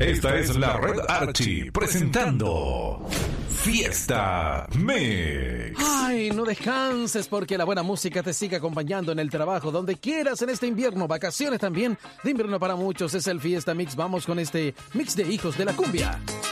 Esta es la Red Archie presentando Fiesta Mix. Ay, no descanses porque la buena música te sigue acompañando en el trabajo, donde quieras en este invierno, vacaciones también de invierno para muchos. Es el Fiesta Mix. Vamos con este mix de hijos de la cumbia.